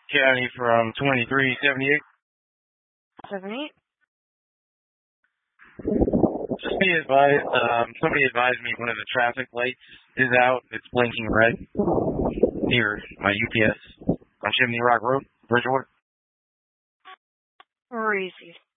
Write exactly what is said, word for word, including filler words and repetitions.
County from twenty-three seventy-eight. seventy-eight. Just be advised, um, somebody advised me one of the traffic lights is out. It's blinking red near my U P S on Chimney Rock Road, Bridgewater. Crazy.